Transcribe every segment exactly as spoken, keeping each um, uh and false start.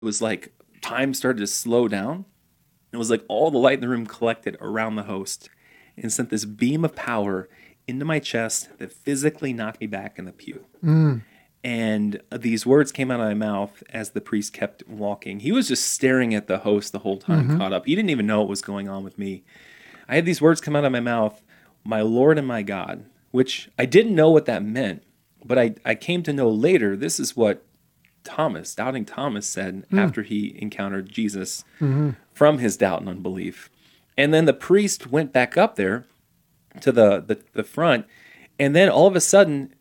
It was like time started to slow down. It was like all the light in the room collected around the host and sent this beam of power into my chest that physically knocked me back in the pew. Mm. And these words came out of my mouth as the priest kept walking. He was just staring at the host the whole time, mm-hmm. caught up. He didn't even know what was going on with me. I had these words come out of my mouth, my Lord and my God, which I didn't know what that meant. But I, I came to know later, this is what Thomas, doubting Thomas, said mm. after he encountered Jesus mm-hmm. from his doubt and unbelief. And then the priest went back up there to the, the, the front, and then all of a sudden,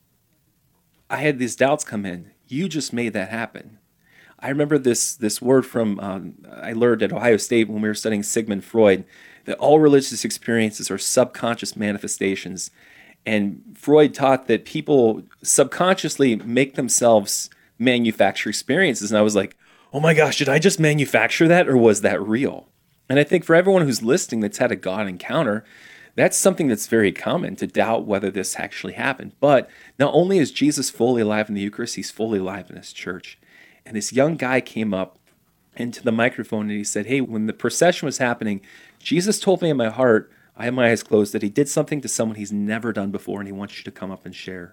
I had these doubts come in. You just made that happen. I remember this this word from, um, I learned at Ohio State when we were studying Sigmund Freud, that all religious experiences are subconscious manifestations. And Freud taught that people subconsciously make themselves manufacture experiences. And I was like, oh my gosh, did I just manufacture that, or was that real? And I think for everyone who's listening that's had a God encounter, that's something that's very common, to doubt whether this actually happened. But not only is Jesus fully alive in the Eucharist, he's fully alive in his church. And this young guy came up into the microphone and he said, hey, when the procession was happening, Jesus told me in my heart, I had my eyes closed, that he did something to someone he's never done before, and he wants you to come up and share.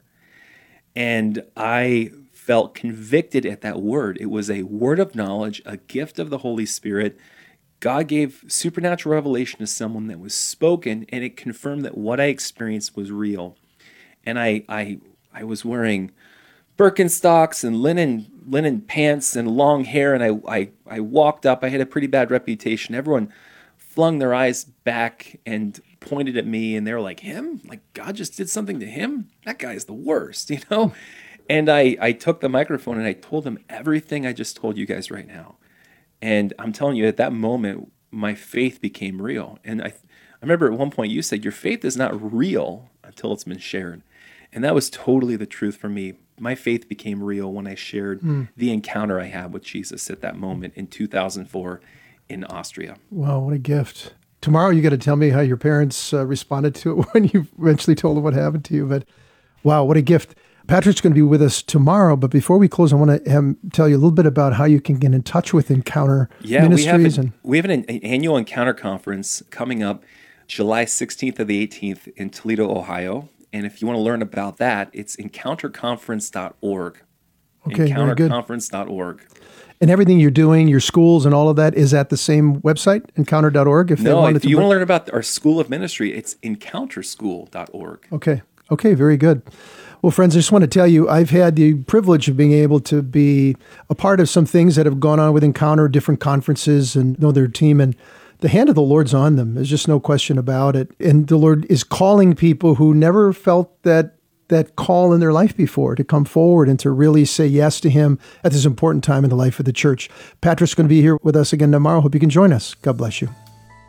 And I felt convicted at that word. It was a word of knowledge, a gift of the Holy Spirit. God gave supernatural revelation to someone that was spoken, and it confirmed that what I experienced was real. And I I I was wearing Birkenstocks and linen linen pants and long hair, and I, I, I walked up. I had a pretty bad reputation. Everyone flung their eyes back and pointed at me, and they were like, him? Like, God just did something to him? That guy's the worst, you know? And I, I took the microphone and I told them everything I just told you guys right now. And I'm telling you, at that moment, my faith became real. And I, I remember at one point you said, your faith is not real until it's been shared. And that was totally the truth for me. My faith became real when I shared mm. the encounter I had with Jesus at that moment in two thousand four in Austria. Wow, what a gift. Tomorrow you got to tell me how your parents uh, responded to it when you eventually told them what happened to you. But wow, what a gift. Patrick's going to be with us tomorrow, but before we close, I want to um, tell you a little bit about how you can get in touch with Encounter yeah, Ministries. We have, an, and we have an, an annual Encounter conference coming up July sixteenth to the eighteenth in Toledo, Ohio. And if you want to learn about that, it's encounter conference dot org. Okay, encounter conference dot org. And everything you're doing, your schools and all of that, is at the same website, encounter dot org? If no, they wanted if to you bring... want to learn about our School of Ministry, it's encounter school dot org. Okay. Okay, very good. Well, friends, I just want to tell you, I've had the privilege of being able to be a part of some things that have gone on with Encounter, different conferences, and know their team. And the hand of the Lord's on them. There's just no question about it. And the Lord is calling people who never felt that that call in their life before to come forward and to really say yes to Him at this important time in the life of the church. Patrick's going to be here with us again tomorrow. Hope you can join us. God bless you.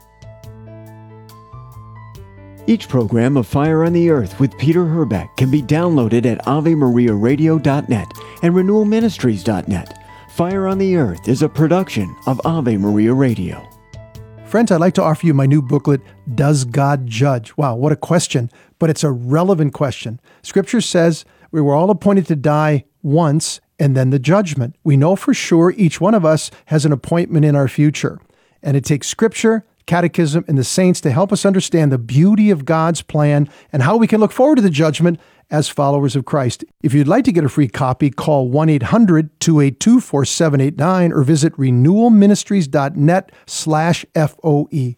Each program of Fire on the Earth with Peter Herbeck can be downloaded at ave maria radio dot net and renewal ministries dot net. Fire on the Earth is a production of Ave Maria Radio. Friends, I'd like to offer you my new booklet, Does God Judge? Wow, what a question, but it's a relevant question. Scripture says we were all appointed to die once and then the judgment. We know for sure each one of us has an appointment in our future. And it takes Scripture, Catechism, and the saints to help us understand the beauty of God's plan and how we can look forward to the judgment as followers of Christ. If you'd like to get a free copy, call one eight hundred two eight two four seven eight nine or visit renewal ministries dot net slash F O E.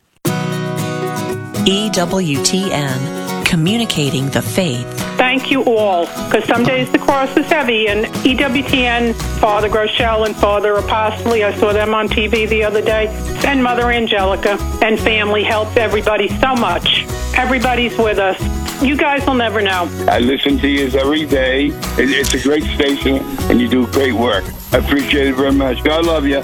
E W T N, communicating the faith. Thank you all, because some days the cross is heavy, and E W T N, Father Groeschel and Father Apostoli, I saw them on T V the other day, and Mother Angelica, and family helps everybody so much. Everybody's with us. You guys will never know. I listen to you every day. It's a great station, and you do great work. I appreciate it very much. God love you.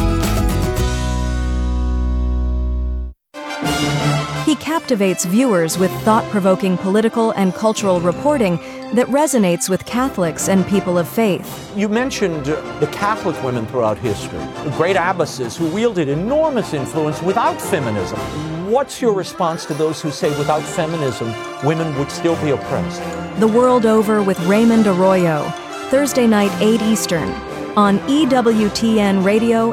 He captivates viewers with thought-provoking political and cultural reporting that resonates with Catholics and people of faith. You mentioned the Catholic women throughout history, the great abbesses who wielded enormous influence without feminism. What's your response to those who say without feminism, women would still be oppressed? The World Over with Raymond Arroyo, Thursday night, eight Eastern. on E W T N Radio